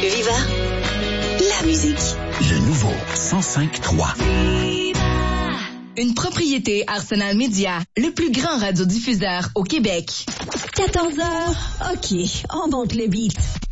Viva la musique. Le nouveau 105.3. Une propriété Arsenal Media, le plus grand radiodiffuseur au Québec. 14h, OK, on monte le beat.